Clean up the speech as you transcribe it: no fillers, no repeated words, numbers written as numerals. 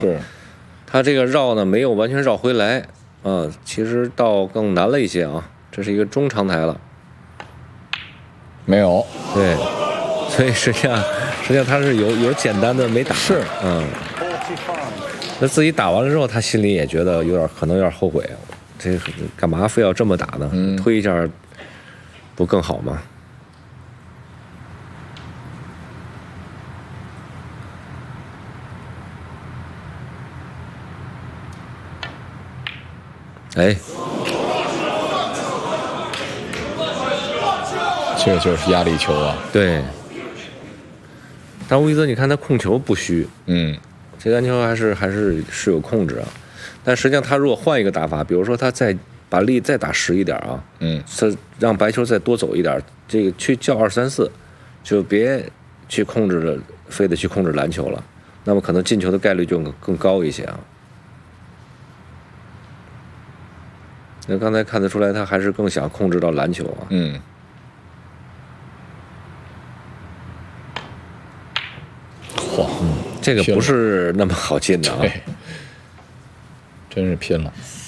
是， 他这个绕呢没有完全绕回来，其实倒更难了一些啊。这是一个中长台了， 没有， 对，所以实际上他是有简单的没打， 是， 那自己打完了之后，他心里也觉得可能有点后悔，这干嘛非要这么打呢？推一下不更好吗？哎， 这就是压力球啊。 对。但乌伊泽，你看他控球不虚，这篮球还是有控制啊。但实际上他如果换一个打法，比如说他再把力再打实一点啊，他让白球再多走一点，这个去叫2、3、4，就别去控制了，非得去控制篮球了，那么可能进球的概率就更高一些啊。那刚才看得出来，他还是更想控制到篮球啊。 嚯， 这个不是那么好进的啊。 对，真是拼了。